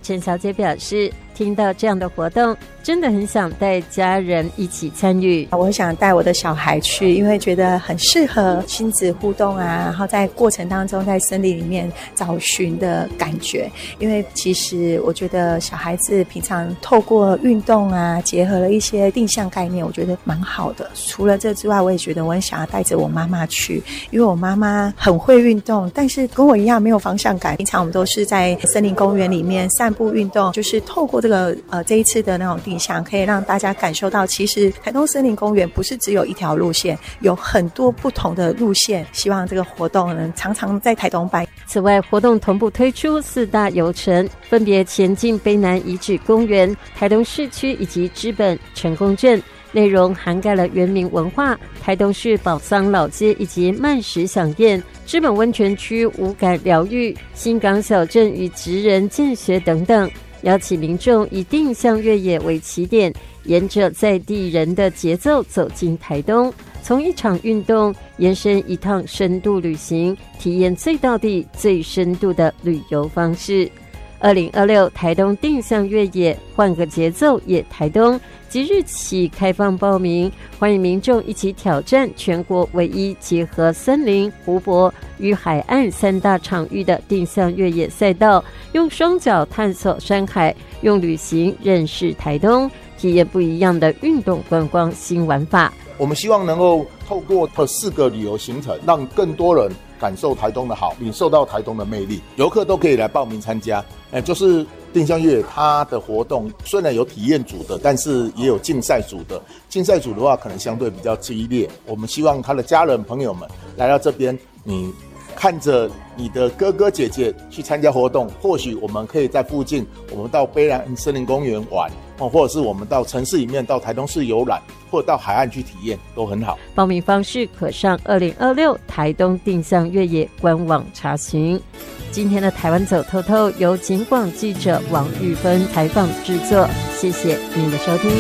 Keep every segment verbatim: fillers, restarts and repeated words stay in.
陈小姐表示，听到这样的活动真的很想带家人一起参与。 我很想带我的小孩去，因为觉得很适合亲子互动啊，然后在过程当中在森林里面找寻的感觉。因为其实我觉得小孩子平常透过运动啊，结合了一些定向概念，我觉得蛮好的。除了这之外，我也觉得我很想要带着我妈妈去，因为我妈妈很会运动，但是跟我一样没有方向感。平常我们都是在森林公园里面散步运动，就是透过这个呃这一次的那种定向，可以让大家感受到，其实台东森林公园不是只有一条路线，有很多不同的路线。希望这个活动能常常在台东办。 此外，活动同步推出四大游程，分别前进卑南遗址公园、台东市区以及知本成功镇。内容涵盖了原民文化、台东市宝桑老街以及慢食飨宴、知本温泉区五感疗愈、新港小镇与职人见学等等，邀请民众以定向越野为起点，沿着在地人的节奏走进台东，从一场运动延伸一趟深度旅行，体验最到地最深度的旅游方式。二零二六台东定向越野，换个节奏野台东，即日起开放报名，欢迎民众一起挑战全国唯一结合森林、湖泊与海岸三大场域的定向越野赛道，用双脚探索山海，用旅行认识台东，体验不一样的运动观光新玩法。 我们希望能够透过这四个旅游行程，让更多人感受台东的好，领受到台东的魅力，游客都可以来报名参加。哎，就是定向越野它的活动虽然有体验组的，但是也有竞赛组的。竞赛组的话可能相对比较激烈，我们希望他的家人朋友们来到这边，你看着你的哥哥姐姐去参加活动，或许我们可以在附近，我们到卑南森林公园玩，或者是我们到城市里面到台东市游览，或者到海岸去体验，都很好。 报名方式可上二零二六台东定向越野官网查询。今天的台湾走透透由警广记者王玉芬采访制作，谢谢您的收听。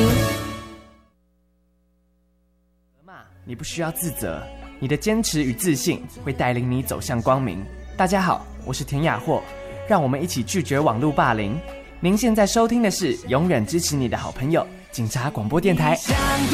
你不需要自责，你的坚持与自信会带领你走向光明。大家好，我是田雅霍，让我们一起拒绝网络霸凌。您现在收听的是永远支持你的好朋友警察广播电台。